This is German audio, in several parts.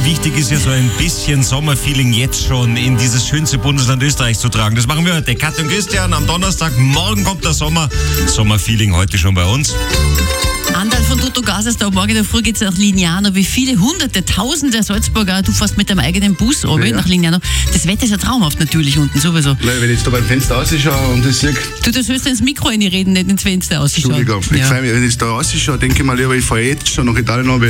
wichtig ist ja so ein bisschen Sommerfeeling jetzt schon in dieses schönste Bundesland Österreichs zu tragen. Das machen wir heute. Katja und Christian am Donnerstag. Morgen kommt der Sommer. Sommerfeeling heute schon bei uns. Andal von Toto Gases, da morgen in der Früh geht es nach Lignano. Wie viele Hunderte, Tausende Salzburger, du fährst mit deinem eigenen Bus nach Lignano. Das Wetter ist ja traumhaft natürlich unten, sowieso. Wenn ich jetzt da beim Fenster rausschaue und das sehe... Du, das hörst du ins Mikro reden, nicht ins Fenster rausschauen. Entschuldigung, ich freue mich, wenn ich jetzt da rausschaue, denke ich mir lieber, ich fahre jetzt schon nach Italien runter.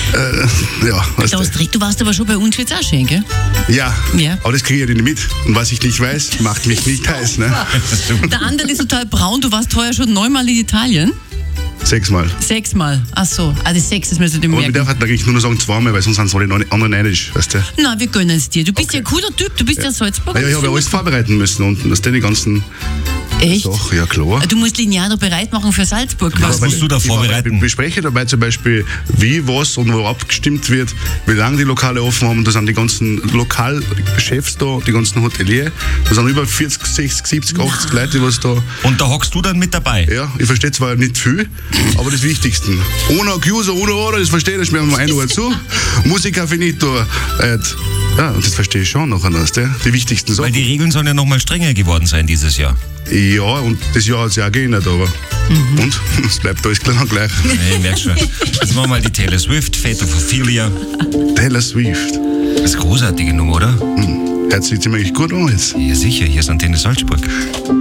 Du warst aber schon bei uns jetzt auch schön, gell? Ja, aber das kriege ich nicht mit. Und was ich nicht weiß, macht mich nicht heiß. Ne? Der Andal ist total braun, du warst heuer schon 9-mal in Italien. 6-mal. 6-mal, ach so. Das 6, das müsst ihr merken. Aber ich darf halt eigentlich nur noch sagen 2-mal, weil sonst sind alle anderen neidisch, weißt du? Na, wir gönnen es dir. Du bist ja ein cooler Typ, du bist ja Salzburger. Ja, ich habe ja alles vorbereiten müssen und das die ganzen... Echt? Doch, ja klar. Du musst Lignano bereit machen für Salzburg. Was musst du da vorbereiten? Ich bespreche dabei zum Beispiel, wie, was und wo abgestimmt wird, wie lange die Lokale offen haben. Da sind die ganzen Lokalchefs da, die ganzen Hoteliers. Da sind über 40, 60, 70, 80 Leute, die was da... Und da hockst du dann mit dabei? Ja, ich verstehe zwar nicht viel, aber das Wichtigste. Ohne Accusa, ohne Oder, das verstehe ich, wir haben ein Uhr zu. Musica finito. Ja, und das verstehe ich schon noch anders, die wichtigsten Sachen. Weil die Regeln sollen ja nochmal strenger geworden sein dieses Jahr. Ja, und das Jahr hat es ja auch geändert, aber. Und? Es bleibt alles gleich. Nee, ich merke schon. Jetzt machen wir mal die Taylor Swift, Fate of Ophelia. Taylor Swift. Das ist eine großartige Nummer, oder? Hört sich ziemlich gut an jetzt. Ja, sicher, hier ist Antenne Salzburg.